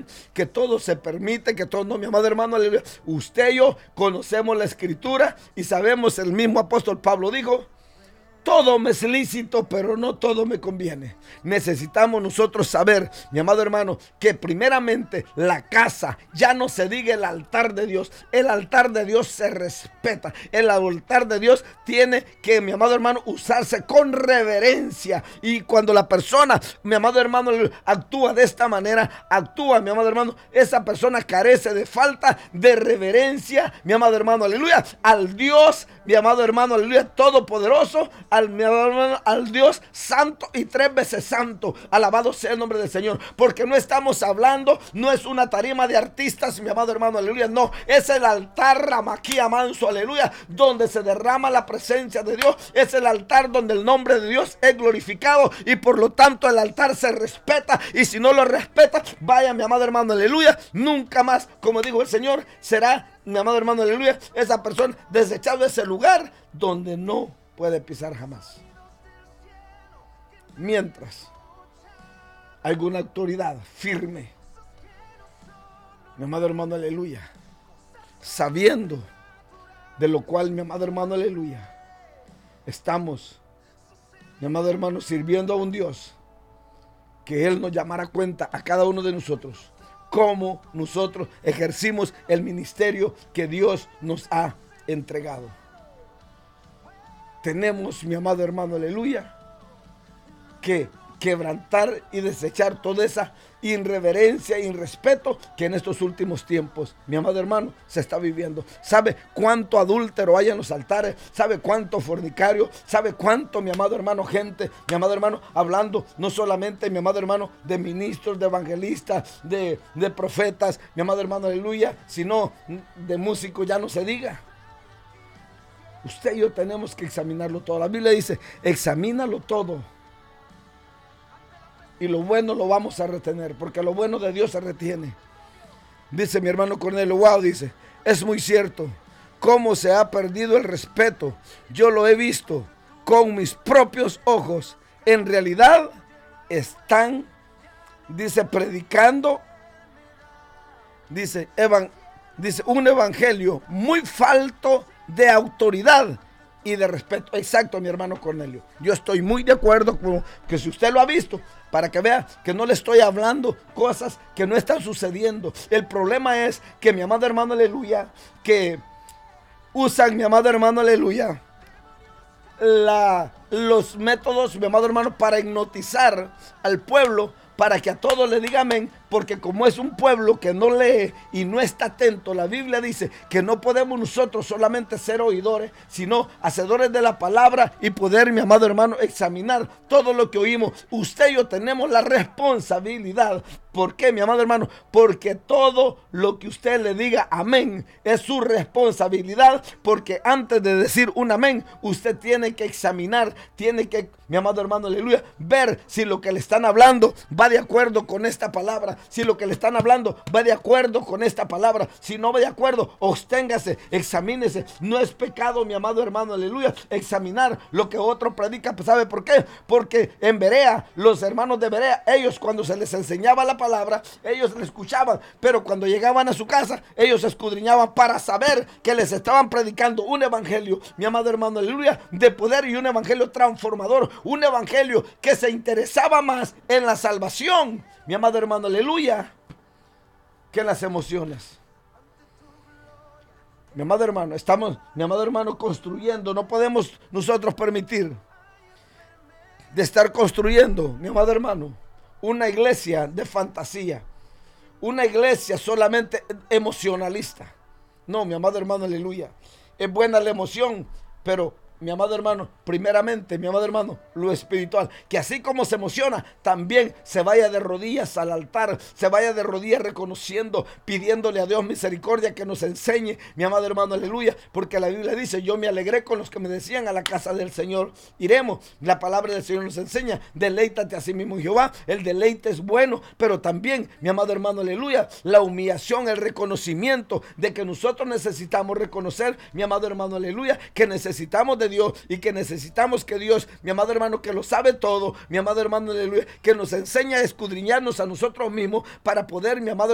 que todo se permite, que todo no, mi amado hermano, aleluya. Usted y yo conocemos la escritura y sabemos, el mismo apóstol Pablo dijo: todo me es lícito, pero no todo me conviene. Necesitamos nosotros saber, mi amado hermano, que primeramente la casa, ya no se diga el altar de Dios. El altar de Dios se respeta. El altar de Dios tiene que, mi amado hermano, usarse con reverencia. Y cuando la persona, mi amado hermano, actúa de esta manera, actúa, mi amado hermano, esa persona carece de falta de reverencia, mi amado hermano, aleluya, al Dios, mi amado hermano, aleluya, todopoderoso, al Dios santo y 3 veces santo. Alabado sea el nombre del Señor, porque no estamos hablando, no es una tarima de artistas, mi amado hermano, aleluya, no, es el altar Ramaquía Manso, aleluya, donde se derrama la presencia de Dios. Es el altar donde el nombre de Dios es glorificado, y por lo tanto el altar se respeta. Y si no lo respeta, vaya, mi amado hermano, aleluya, nunca más, como dijo el Señor, será, mi amado hermano, aleluya, esa persona desechada de ese lugar donde no puede pisar jamás. Mientras alguna autoridad firme, mi amado hermano, aleluya, sabiendo de lo cual, mi amado hermano, aleluya, estamos, mi amado hermano, sirviendo a un Dios, que Él nos llamará a cuenta a cada uno de nosotros, cómo nosotros ejercimos el ministerio que Dios nos ha entregado. Tenemos, mi amado hermano, aleluya, que quebrantar y desechar toda esa irreverencia y irrespeto que en estos últimos tiempos, mi amado hermano, se está viviendo. ¿Sabe cuánto adúltero hay en los altares? ¿Sabe cuánto fornicario? ¿Sabe cuánto, mi amado hermano, gente, mi amado hermano, hablando no solamente, mi amado hermano, de ministros, de evangelistas, de profetas, mi amado hermano, aleluya, sino de músicos, ya no se diga? Usted y yo tenemos que examinarlo todo. La Biblia dice: examínalo todo, y lo bueno lo vamos a retener, porque lo bueno de Dios se retiene. Dice mi hermano Cornelio, wow, dice, es muy cierto, cómo se ha perdido el respeto. Yo lo he visto con mis propios ojos. En realidad están, dice, predicando, dice, un evangelio muy falto de autoridad y de respeto. Exacto, mi hermano Cornelio. Yo estoy muy de acuerdo con que, si usted lo ha visto, para que vea que no le estoy hablando cosas que no están sucediendo. El problema es que, mi amado hermano, aleluya, que usan, mi amado hermano, aleluya, los métodos, mi amado hermano, para hipnotizar al pueblo, para que a todos le digan amén, porque como es un pueblo que no lee y no está atento, la Biblia dice que no podemos nosotros solamente ser oidores, sino hacedores de la palabra y poder, mi amado hermano, examinar todo lo que oímos. Usted y yo tenemos la responsabilidad. ¿Por qué, mi amado hermano? Porque todo lo que usted le diga amén es su responsabilidad, porque antes de decir un amén, usted tiene que examinar, tiene que, mi amado hermano, aleluya, ver si lo que le están hablando va de acuerdo con esta palabra. Si lo que le están hablando va de acuerdo con esta palabra. Si no va de acuerdo, absténgase, examínese. No es pecado, mi amado hermano, aleluya, examinar lo que otro predica. ¿Sabe por qué? Porque en Berea, los hermanos de Berea, ellos cuando se les enseñaba la palabra, ellos la escuchaban, pero cuando llegaban a su casa, ellos escudriñaban para saber que les estaban predicando un evangelio, mi amado hermano, aleluya, de poder, y un evangelio transformador, un evangelio que se interesaba más en la salvación, mi amado hermano, aleluya, que en las emociones. Mi amado hermano, estamos, mi amado hermano, construyendo. No podemos nosotros permitir de estar construyendo, mi amado hermano, una iglesia de fantasía, una iglesia solamente emocionalista. No, mi amado hermano, aleluya, es buena la emoción, pero, mi amado hermano, primeramente, mi amado hermano, lo espiritual, que así como se emociona, también se vaya de rodillas al altar, se vaya de rodillas reconociendo, pidiéndole a Dios misericordia, que nos enseñe, mi amado hermano, aleluya, porque la Biblia dice: yo me alegré con los que me decían, a la casa del Señor iremos. La palabra del Señor nos enseña: deleítate a sí mismo en Jehová. El deleite es bueno, pero también, mi amado hermano, aleluya, la humillación, el reconocimiento de que nosotros necesitamos reconocer, mi amado hermano, aleluya, que necesitamos de Dios, y que necesitamos que Dios, mi amado hermano, que lo sabe todo, mi amado hermano, aleluya, que nos enseña a escudriñarnos a nosotros mismos para poder, mi amado